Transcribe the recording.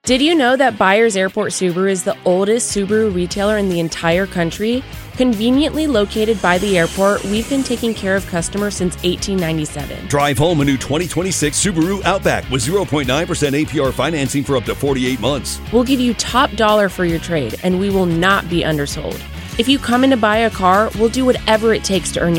Did you know that Byers Airport Subaru is the oldest Subaru retailer in the entire country? Conveniently located by the airport, we've been taking care of customers since 1897. Drive home a new 2026 Subaru Outback with 0.9% APR financing for up to 48 months. We'll give you top dollar for your trade, and we will not be undersold. If you come in to buy a car, we'll do whatever it takes to earn your